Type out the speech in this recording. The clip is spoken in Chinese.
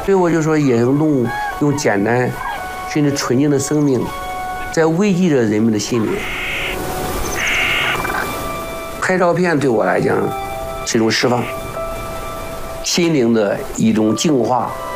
所以我就说，野生动物用简单甚至纯净的生命，在慰藉着人们的心灵。拍照片对我来讲是一种释放，心灵的一种净化。